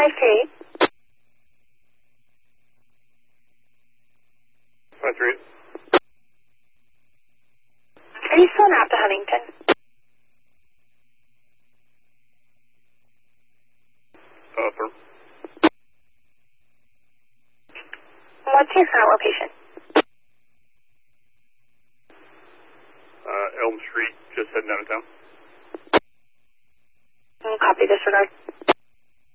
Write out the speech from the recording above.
538. 538. Are you still not to Huntington? Sir. What's your current location? Elm Street, just heading out of town.